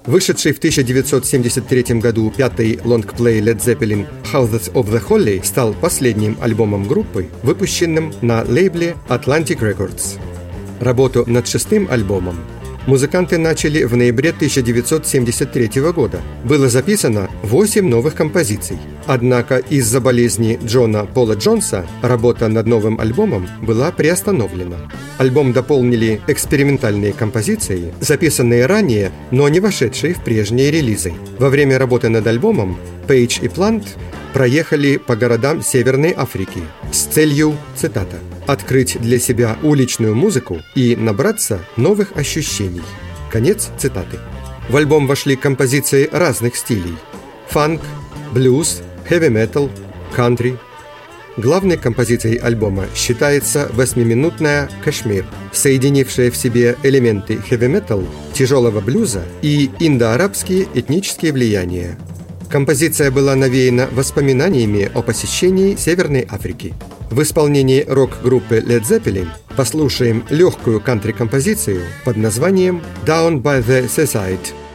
Вышедший в 1973 году пятый лонгплей Led Zeppelin «Houses of the Holy» стал последним альбомом группы, выпущенным на лейбле Atlantic Records. Работу над шестым альбомом музыканты начали в ноябре 1973 года. Было записано 8 новых композиций. Однако из-за болезни Джона Пола Джонса работа над новым альбомом была приостановлена. Альбом дополнили экспериментальные композиции, записанные ранее, но не вошедшие в прежние релизы. Во время работы над альбомом Пейдж и Плант проехали по городам Северной Африки с целью, цитата, «открыть для себя уличную музыку и набраться новых ощущений». Конец цитаты. В альбом вошли композиции разных стилей – фанк, блюз, хэви-метал, кантри. Главной композицией альбома считается 8-минутная «Кашмир», соединившая в себе элементы хэви-метал, тяжелого блюза и индоарабские этнические влияния. Композиция была навеяна воспоминаниями о посещении Северной Африки. В исполнении рок-группы Led Zeppelin послушаем легкую кантри-композицию под названием «Down by the Seaside».